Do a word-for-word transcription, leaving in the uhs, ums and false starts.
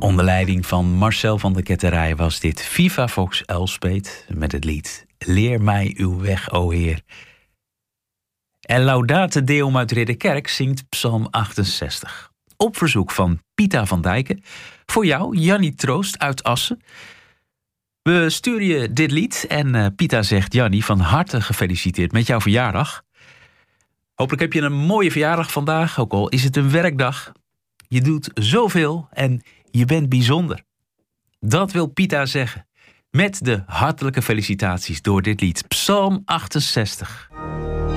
Onder leiding van Marcel van der Ketterij was dit Viva Vox Elspeth met het lied Leer mij uw weg, o Heer. En Laudate Deum uit Ridderkerk zingt Psalm achtenzestig. Op verzoek van Pita van Dijken. Voor jou, Jannie Troost uit Assen. We sturen je dit lied en uh, Pita zegt: Jannie, van harte gefeliciteerd met jouw verjaardag. Hopelijk heb je een mooie verjaardag vandaag, ook al is het een werkdag. Je doet zoveel en je bent bijzonder. Dat wil Pita zeggen. Met de hartelijke felicitaties door dit lied. Psalm achtenzestig.